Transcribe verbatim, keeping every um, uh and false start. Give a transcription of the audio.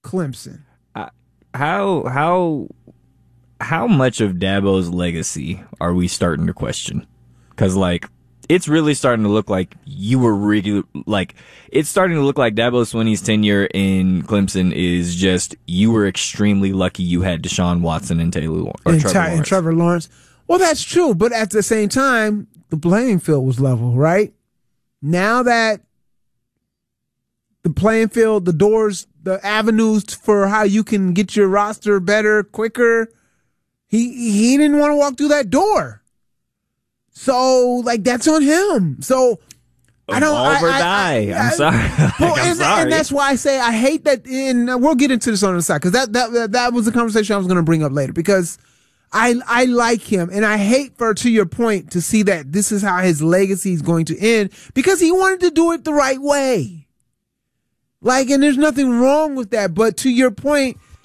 Clemson. Uh, how how how much of Dabo's legacy are we starting to question? Because like it's really starting to look like you were really like it's starting to look like Dabo Swinney's tenure in Clemson is just you were extremely lucky you had Deshaun Watson and Taylor or and, Trevor Ty, Lawrence. and Trevor Lawrence. Well, that's true, but at the same time, the playing field was level, right? Now that the playing field, the doors, the avenues for how you can get your roster better, quicker, he he didn't want to walk through that door. So, like, that's on him. So, I don't. Evolve or I, I, die. I, I'm sorry. like, well, I'm and, sorry. and that's why I say I hate that. And we'll get into this on the side because that that that was the conversation I was going to bring up later. Because I I like him, and I hate for to your point to see that this is how his legacy is going to end because he wanted to do it the right way. Like, and there's nothing wrong with that. But to your point,